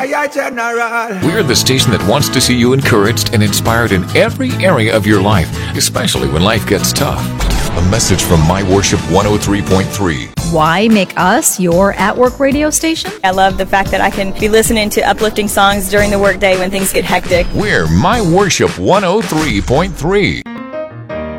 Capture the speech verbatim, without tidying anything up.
Choir General. We're the station that wants to see you encouraged and inspired in every area of your life, especially when life gets tough. A message from My Worship one oh three point three. Why make us your at-work radio station? I love the fact that I can be listening to uplifting songs during the workday when things get hectic. We're My Worship one oh three point three.